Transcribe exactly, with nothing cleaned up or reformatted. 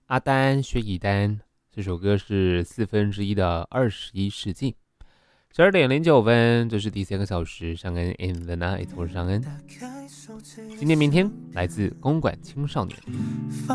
阿丹薛以丹，这首歌是四分之一的二十一世纪。十二点零九分，这是第三个小时，尚恩 in the night， 我是尚恩。今天明天来自公馆青少年。